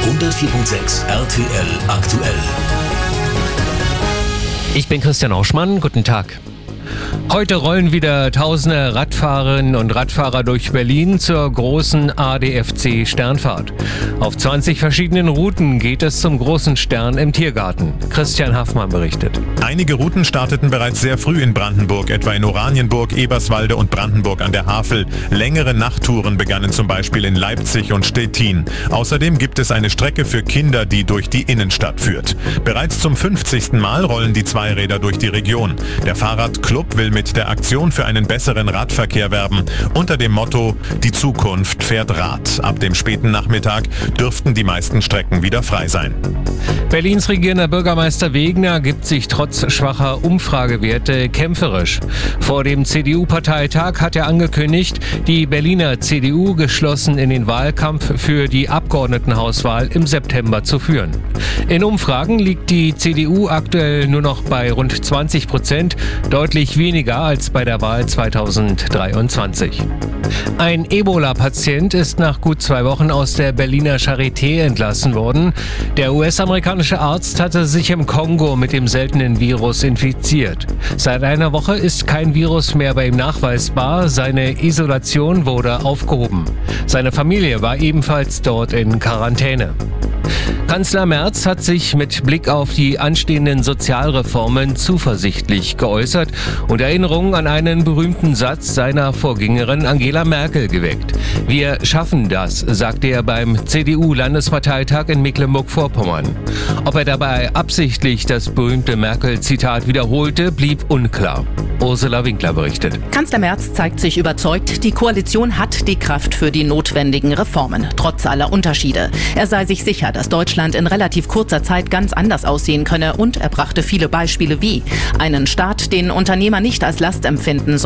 104.6 RTL aktuell. Ich bin Christian Oschmann, guten Tag. Heute rollen wieder tausende Radfahrerinnen und Radfahrer durch Berlin zur großen ADFC-Sternfahrt. Auf 20 verschiedenen Routen geht es zum großen Stern im Tiergarten. Christian Haffmann berichtet. Einige Routen starteten bereits sehr früh in Brandenburg, etwa in Oranienburg, Eberswalde und Brandenburg an der Havel. Längere Nachttouren begannen zum Beispiel in Leipzig und Stettin. Außerdem gibt es eine Strecke für Kinder, die durch die Innenstadt führt. Bereits zum 50. Mal rollen die Zweiräder durch die Region. Der Fahrradclub will mit der Aktion für einen besseren Radverkehr werben. Unter dem Motto „Die Zukunft fährt Rad". Ab dem späten Nachmittag dürften die meisten Strecken wieder frei sein. Berlins regierender Bürgermeister Wegner gibt sich trotz schwacher Umfragewerte kämpferisch. Vor dem CDU-Parteitag hat er angekündigt, die Berliner CDU geschlossen in den Wahlkampf für die Abgeordnetenhauswahl im September zu führen. In Umfragen liegt die CDU aktuell nur noch bei rund 20%, deutlich weniger als bei der Wahl 2023. Ein Ebola-Patient ist nach gut 2 Wochen aus der Berliner Charité entlassen worden. Der US-amerikanische Arzt hatte sich im Kongo mit dem seltenen Virus infiziert. Seit einer Woche ist kein Virus mehr bei ihm nachweisbar. Seine Isolation wurde aufgehoben. Seine Familie war ebenfalls dort in Quarantäne. Kanzler Merz hat sich mit Blick auf die anstehenden Sozialreformen zuversichtlich geäußert und Erinnerungen an einen berühmten Satz seiner Vorgängerin Angela Merkel geweckt. Wir schaffen das, sagte er beim CDU-Landesparteitag in Mecklenburg-Vorpommern. Ob er dabei absichtlich das berühmte Merkel-Zitat wiederholte, blieb unklar. Ursula Winkler berichtet. Kanzler Merz zeigt sich überzeugt, die Koalition hat die Kraft für die notwendigen Reformen, trotz aller Unterschiede. Er sei sich sicher, dass Deutschland in relativ kurzer Zeit ganz anders aussehen könne und er brachte viele Beispiele wie einen Staat, den Unternehmer nicht als Last empfinden